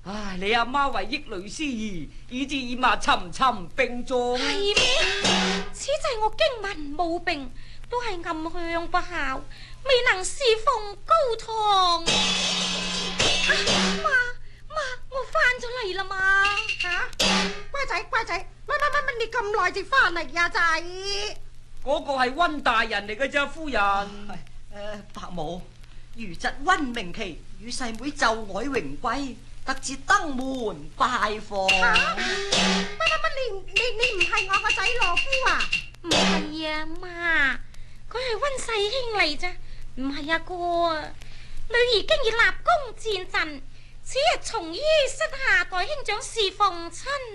唉，你阿媽為益女師兒，以致以馬沉沉病重。 係咩？此際我經文冇病，都係暗香不孝，未能侍奉高堂。媽，我翻咗嚟啦嘛。 乖仔，乜你咁耐至翻嚟呀，仔？ 嗰個係溫大人嚟嘅咋，夫人。 伯母，如侄溫明琪與細妹就愛榮歸，特至登門拜訪。 乜你唔係我個仔羅夫啊？ 唔係啊，媽，佢係溫世兄嚟咋，唔係阿哥啊。女兒經已立功戰陣，此日從於膝下代兄長侍奉親。